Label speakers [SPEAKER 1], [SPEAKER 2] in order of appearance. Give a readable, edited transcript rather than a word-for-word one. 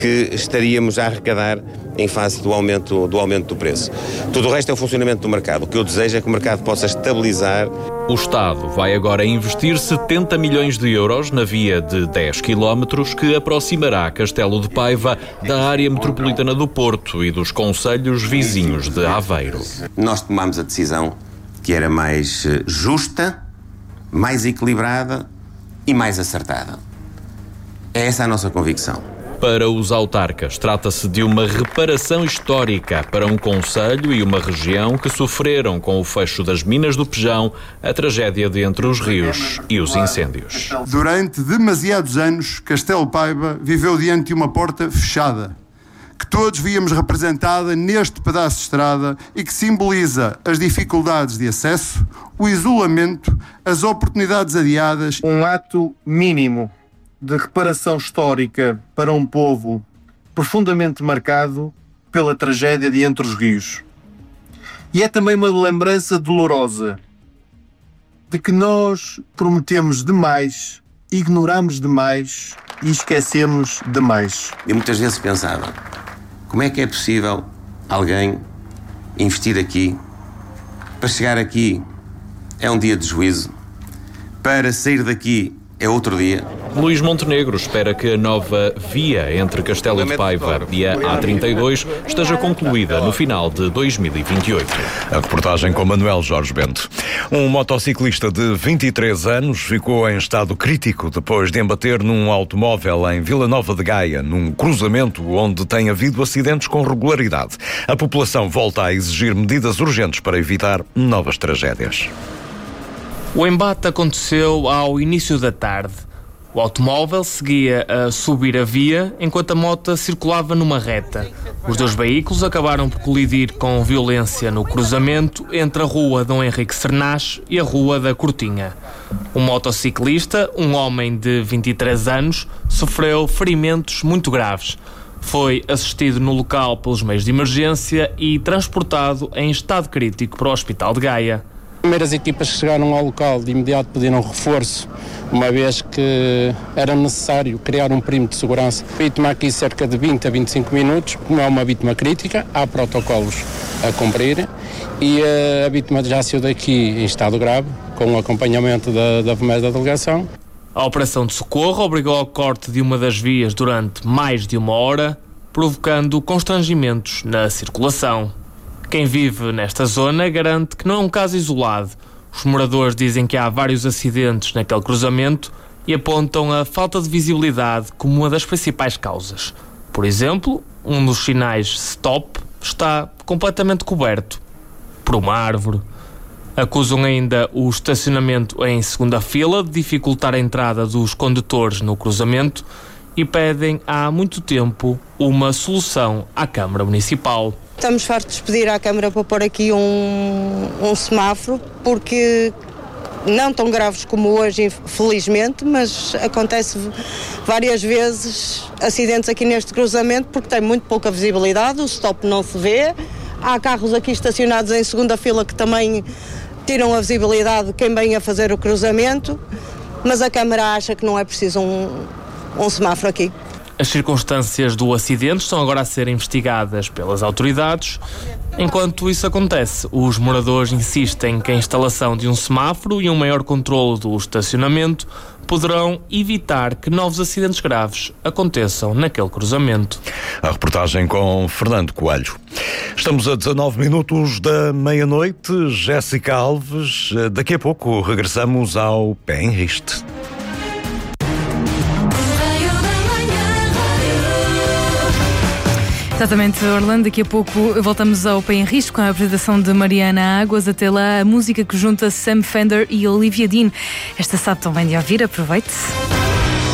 [SPEAKER 1] que estaríamos a arrecadar em face do aumento do preço. Tudo o resto é o funcionamento do mercado. O que eu desejo é que o mercado possa estabilizar.
[SPEAKER 2] O Estado vai agora investir 70 milhões de euros na via de 10 km que aproximará Castelo de Paiva da área metropolitana do Porto e dos concelhos vizinhos de Aveiro.
[SPEAKER 1] Nós tomámos a decisão que era mais justa, mais equilibrada e mais acertada. É essa a nossa convicção.
[SPEAKER 2] Para os autarcas, trata-se de uma reparação histórica para um concelho e uma região que sofreram com o fecho das minas do Pejão, a tragédia de Entre os Rios e os incêndios.
[SPEAKER 3] Durante demasiados anos, Castelo de Paiva viveu diante de uma porta fechada, que todos víamos representada neste pedaço de estrada e que simboliza as dificuldades de acesso, o isolamento, as oportunidades adiadas.
[SPEAKER 4] Um ato mínimo de reparação histórica para um povo profundamente marcado pela tragédia de Entre os Rios. E é também uma lembrança dolorosa de que nós prometemos demais, ignoramos demais e esquecemos demais.
[SPEAKER 1] E muitas vezes pensava, como é que é possível alguém investir aqui, para chegar aqui é um dia de juízo, para sair daqui é outro dia.
[SPEAKER 2] Luís Montenegro espera que a nova via entre Castelo de Paiva e a A32 esteja concluída no final de 2028.
[SPEAKER 5] A reportagem com Manuel Jorge Bento. Um motociclista de 23 anos ficou em estado crítico depois de embater num automóvel em Vila Nova de Gaia, num cruzamento onde tem havido acidentes com regularidade. A população volta a exigir medidas urgentes para evitar novas tragédias.
[SPEAKER 6] O embate aconteceu ao início da tarde. O automóvel seguia a subir a via enquanto a moto circulava numa reta. Os dois veículos acabaram por colidir com violência no cruzamento entre a rua Dom Henrique Sernás e a rua da Cortinha. O motociclista, um homem de 23 anos, sofreu ferimentos muito graves. Foi assistido no local pelos meios de emergência e transportado em estado crítico para o Hospital de Gaia.
[SPEAKER 7] As primeiras equipas que chegaram ao local de imediato pediram reforço, uma vez que era necessário criar um perímetro de segurança. A vítima aqui cerca de 20 a 25 minutos, como é uma vítima crítica, há protocolos a cumprir e a vítima já saiu daqui em estado grave, com o acompanhamento da FMES da delegação.
[SPEAKER 6] A operação de socorro obrigou ao corte de uma das vias durante mais de uma hora, provocando constrangimentos na circulação. Quem vive nesta zona garante que não é um caso isolado. Os moradores dizem que há vários acidentes naquele cruzamento e apontam a falta de visibilidade como uma das principais causas. Por exemplo, um dos sinais stop está completamente coberto por uma árvore. Acusam ainda o estacionamento em segunda fila de dificultar a entrada dos condutores no cruzamento e pedem há muito tempo uma solução à Câmara Municipal.
[SPEAKER 8] Estamos fartos de pedir à Câmara para pôr aqui um semáforo, porque não tão graves como hoje, felizmente, mas acontece várias vezes acidentes aqui neste cruzamento porque tem muito pouca visibilidade, o stop não se vê, há carros aqui estacionados em segunda fila que também tiram a visibilidade de quem vem a fazer o cruzamento, mas a Câmara acha que não é preciso um semáforo aqui.
[SPEAKER 6] As circunstâncias do acidente estão agora a ser investigadas pelas autoridades. Enquanto isso acontece, os moradores insistem que a instalação de um semáforo e um maior controlo do estacionamento poderão evitar que novos acidentes graves aconteçam naquele cruzamento.
[SPEAKER 5] A reportagem com Fernando Coelho. Estamos a 19 minutos da meia-noite. Jéssica Alves, daqui a pouco regressamos ao Pé em Riste.
[SPEAKER 9] Exatamente, Orlando. Daqui a pouco voltamos ao Pé em Risco com a apresentação de Mariana Águas. Até lá, a música que junta Sam Fender e Olivia Dean. Esta sabe tão bem de ouvir, aproveite-se.